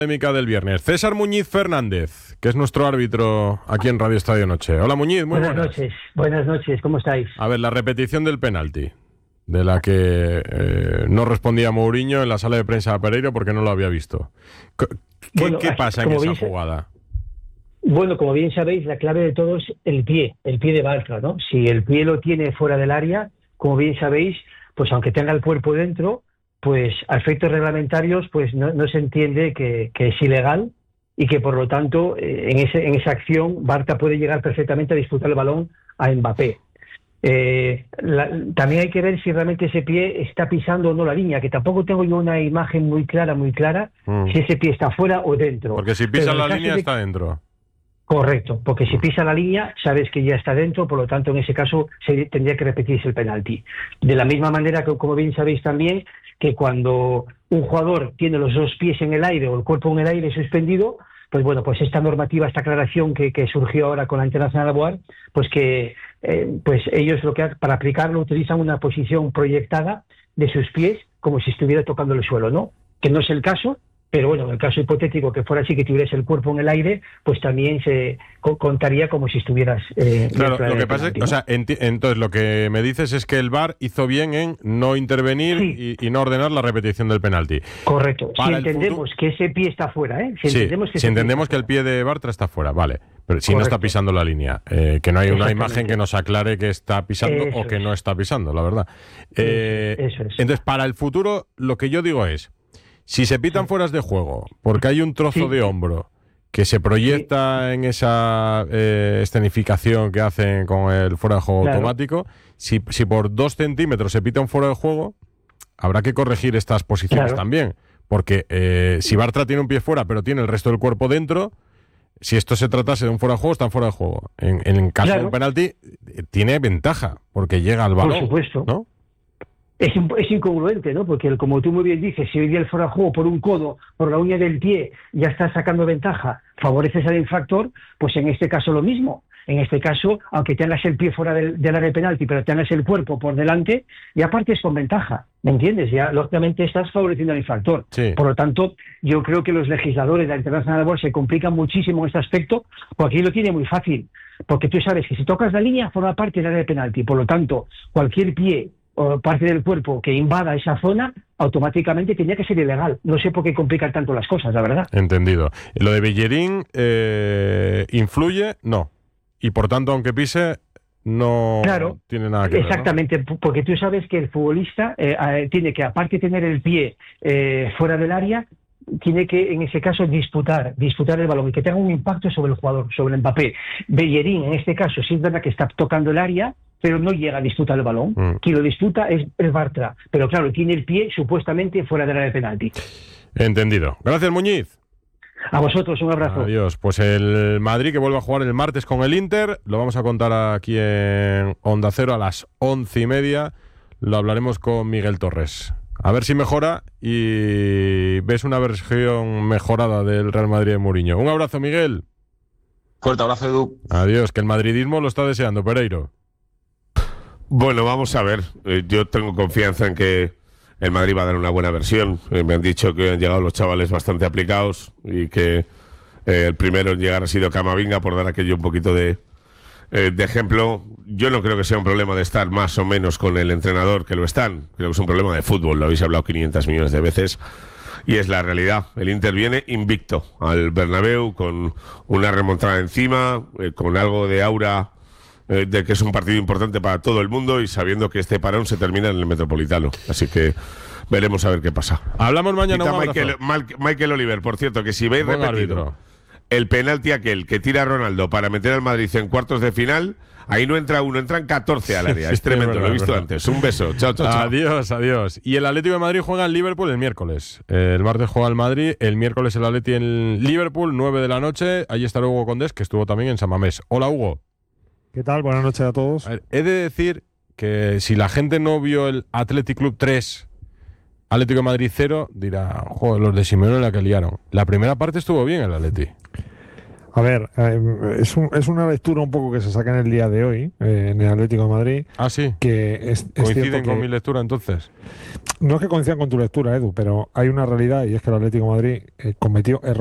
Polémica del viernes. César Muñiz Fernández, que es nuestro árbitro aquí en Radio Estadio Noche. Hola Muñiz, muy buenas. Buenas noches, ¿cómo estáis? A ver, la repetición del penalti, de la que no respondía Mourinho en la sala de prensa de Pereiro porque no lo había visto. ¿Qué pasa en esa jugada? Bueno, como bien sabéis, la clave de todo es el pie de Bartra, ¿no? Si el pie lo tiene fuera del área, como bien sabéis, pues aunque tenga el cuerpo dentro, pues a efectos reglamentarios pues no se entiende que es ilegal y que por lo tanto en esa acción Bartra puede llegar perfectamente a disputar el balón a Mbappé. También hay que ver si realmente ese pie está pisando o no la línea, que tampoco tengo yo una imagen muy clara si ese pie está fuera o dentro. Porque si pisa la línea está dentro. Correcto, porque si pisa la línea, sabes que ya está dentro, por lo tanto, en ese caso, tendría que repetirse el penalti. De la misma manera que, como bien sabéis también, que cuando un jugador tiene los dos pies en el aire o el cuerpo en el aire suspendido, pues bueno, pues esta normativa, esta aclaración que surgió ahora con la Internacional Board, pues que pues ellos para aplicarlo utilizan una posición proyectada de sus pies como si estuviera tocando el suelo, ¿no? Que no es el caso. Pero bueno, en el caso hipotético que fuera así, que tuvieras el cuerpo en el aire, pues también se contaría como si estuvieras... claro, lo que pasa es que, o sea, entonces lo que me dices es que el VAR hizo bien en no intervenir y no ordenar la repetición del penalti. Correcto. Si entendemos que ese pie está fuera, ¿eh? Si entendemos que el pie de Bartra está fuera, vale. Pero si no está pisando la línea, que no hay una imagen que nos aclare que está pisando o que no está pisando, la verdad. Eso es. Entonces, para el futuro, lo que yo digo es... Si se pitan fueras de juego, porque hay un trozo de hombro que se proyecta en esa escenificación que hacen con el fuera de juego automático, si por 2 centímetros se pita un fuera de juego, habrá que corregir estas posiciones también. Porque si Bartra tiene un pie fuera, pero tiene el resto del cuerpo dentro, si esto se tratase de un fuera de juego, está en fuera de juego. En caso de un penalti, tiene ventaja, porque llega al balón. Por supuesto. ¿No? Es incongruente, ¿no? Porque como tú muy bien dices, si hoy día el fuera de juego por un codo, por la uña del pie, ya está sacando ventaja, favoreces al infractor, pues en este caso lo mismo. En este caso, aunque tengas el pie fuera del área de penalti, pero tengas el cuerpo por delante, ya partes con ventaja, ¿me entiendes? Ya, lógicamente, estás favoreciendo al infractor. Sí. Por lo tanto, yo creo que los legisladores de la Internacional Board se complican muchísimo en este aspecto, porque aquí lo tiene muy fácil. Porque tú sabes que si tocas la línea, forma parte del área de penalti. Por lo tanto, cualquier pie o parte del cuerpo que invada esa zona, automáticamente tendría que ser ilegal. No sé por qué complicar tanto las cosas, la verdad. Entendido. Lo de Bellerín, ¿influye? No. Y por tanto, aunque pise, no tiene nada que ver, exactamente, ¿no? Porque tú sabes que el futbolista tiene que, aparte de tener el pie fuera del área, tiene que, en ese caso, disputar el balón y que tenga un impacto sobre el jugador, sobre el Mbappé. Bellerín, en este caso, sí es verdad que está tocando el área, pero no llega a disputar el balón. Quien lo disputa es Bartra, pero claro, tiene el pie supuestamente fuera del área de penalti. Entendido. Gracias, Muñiz. A vosotros, un abrazo. Adiós. Pues el Madrid que vuelve a jugar el martes con el Inter, lo vamos a contar aquí en Onda Cero a las 11:30. Lo hablaremos con Miguel Torres. A ver si mejora y ves una versión mejorada del Real Madrid de Mourinho. Un abrazo, Miguel. Fuerte abrazo, Edu. Adiós, que el madridismo lo está deseando, Pereiro. Bueno, vamos a ver. Yo tengo confianza en que el Madrid va a dar una buena versión. Me han dicho que han llegado los chavales bastante aplicados y que el primero en llegar ha sido Camavinga, por dar aquello un poquito de ejemplo. Yo no creo que sea un problema de estar más o menos con el entrenador, que lo están. Creo que es un problema de fútbol, lo habéis hablado 500 millones de veces. Y es la realidad. El Inter viene invicto al Bernabéu, con una remontada encima, con algo de aura de que es un partido importante para todo el mundo y sabiendo que este parón se termina en el Metropolitano. Así que veremos a ver qué pasa. Hablamos mañana. Michael Oliver, por cierto, que si veis repetido el penalti aquel que tira Ronaldo para meter al Madrid en cuartos de final, ahí no entra uno, entran 14 al área. Es tremendo, lo he visto antes. Un beso. Chao. Adiós. Y el Atlético de Madrid juega en Liverpool el miércoles. El martes juega el Madrid, el miércoles el Atleti en Liverpool, 9 de la noche. Ahí estará Hugo Condés, que estuvo también en San Mamés. Hola, Hugo. ¿Qué tal? Buenas noches a todos. A ver, he de decir que si la gente no vio el Athletic Club 3, Atlético de Madrid 0, dirá, joder, los de Simeone la que liaron. La primera parte estuvo bien el Atleti. A ver, es una lectura un poco que se saca en el día de hoy, en el Atlético de Madrid. Ah, sí. Que es ¿Coinciden cierto con que, mi lectura entonces? no es que coincidan con tu lectura, Edu, pero hay una realidad y es que el Atlético de Madrid cometió errores